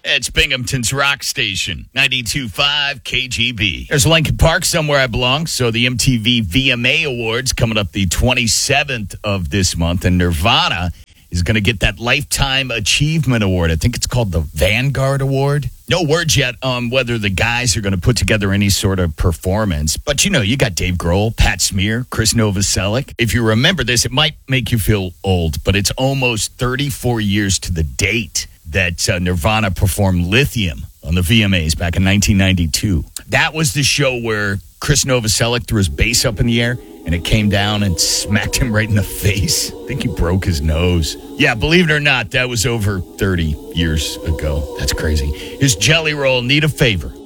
It's Binghamton's rock station, 92.5 KGB. There's Lincoln Park, somewhere I belong. So the MTV VMA Awards coming up the 27th of this month. And Nirvana is going to get that Lifetime Achievement Award. I think it's called the Vanguard Award. No word yet on whether the guys are going to put together any sort of performance. But, you got Dave Grohl, Pat Smear, Chris Novoselic. If you remember this, it might make you feel old, but it's almost 34 years to the date that Nirvana performed Lithium on the VMAs back in 1992. That was the show where Chris Novoselic threw his bass up in the air and it came down and smacked him right in the face. I think he broke his nose. Yeah, believe it or not, that was over 30 years ago. That's crazy. Here's Jelly Roll, Need a Favor.